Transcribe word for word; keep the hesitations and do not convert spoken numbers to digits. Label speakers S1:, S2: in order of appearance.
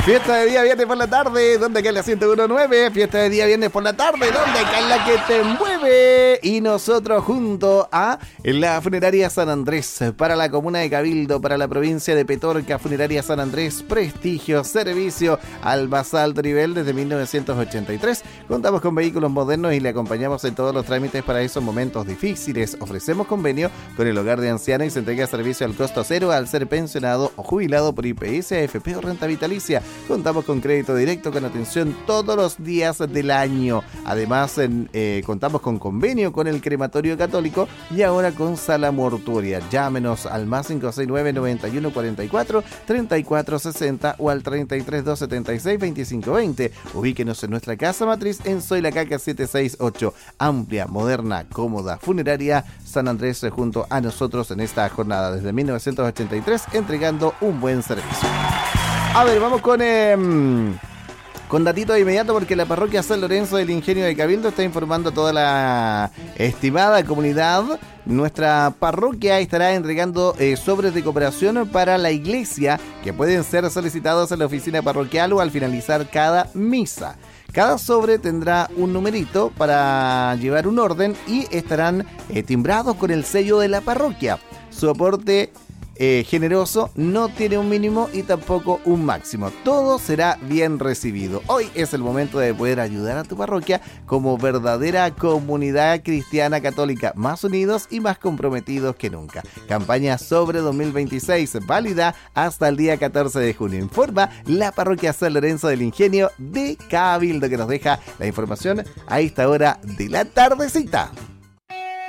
S1: Fiesta de día viernes por la tarde, donde cae la ciento uno punto nueve. Fiesta de día viernes por la tarde, donde cae la que te mueve. Y nosotros junto a la Funeraria San Andrés, para la comuna de Cabildo, para la provincia de Petorca, Funeraria San Andrés, prestigio, servicio al más alto nivel desde mil novecientos ochenta y tres. Contamos con vehículos modernos y le acompañamos en todos los trámites para esos momentos difíciles. Ofrecemos convenio con el hogar de ancianos y se entrega servicio al costo cero al ser pensionado o jubilado por I P S, A F P o renta vitalicia. Contamos con crédito directo con atención todos los días del año. Además, en, eh, contamos con convenio con el Crematorio Católico y ahora con Sala Mortuoria. Llámenos al más cinco seis nueve, noventa y uno cuarenta y cuatro, treinta y cuatro sesenta o al treinta y tres, doscientos setenta y seis, veinticinco veinte. Ubíquenos en nuestra casa matriz en Soy La Caca setecientos sesenta y ocho. Amplia, moderna, cómoda Funeraria San Andrés junto a nosotros en esta jornada desde mil novecientos ochenta y tres, entregando un buen servicio. A ver, vamos con... Eh, Con datitos de inmediato porque la parroquia San Lorenzo del Ingenio de Cabildo está informando a toda la estimada comunidad. Nuestra parroquia estará entregando eh, sobres de cooperación para la iglesia que pueden ser solicitados en la oficina parroquial o al finalizar cada misa. Cada sobre tendrá un numerito para llevar un orden y estarán eh, timbrados con el sello de la parroquia. Su aporte Eh, generoso no tiene un mínimo y tampoco un máximo. Todo será bien recibido. Hoy es el momento de poder ayudar a tu parroquia como verdadera comunidad cristiana católica, más unidos y más comprometidos que nunca. Campaña Sobre dos mil veintiséis, válida hasta el día catorce de junio. Informa la parroquia San Lorenzo del Ingenio de Cabildo, que nos deja la información a esta hora de la tardecita.